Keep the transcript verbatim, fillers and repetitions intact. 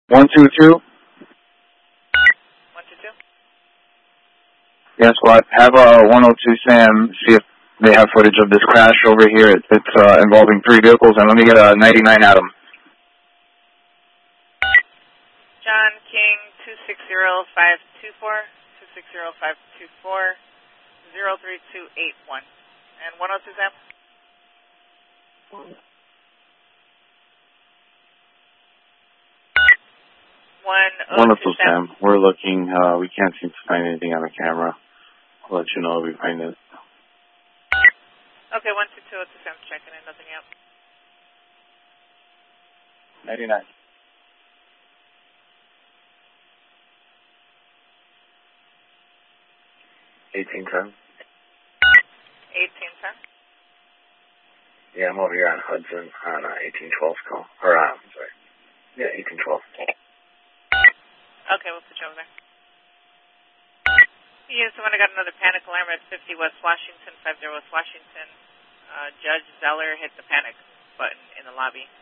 One two two. One two two. Yes, squad. Have a one oh two Sam see if they have footage of this crash over here. It, it's uh, involving three vehicles, and let me get a ninety-nine Adam. John King two six zero five two four two six zero five two four zero three two eight one and one oh two Sam. one oh two Sam. We're looking. Uh, we can't seem to find anything on the camera. I'll let you know if we find it. Okay, one two two oh two Sam checking in. Nothing yet. ninety-nine. eighteen ten. eighteen ten. Yeah, I'm over here on Hudson on uh, eighteen twelve call. Or, uh, I'm sorry. Yeah, eighteen twelve. Okay, we'll switch over there. Yeah, someone got another panic alarm at fifty West Washington, fifty West Washington. Uh, Judge Zeller hit the panic button in the lobby.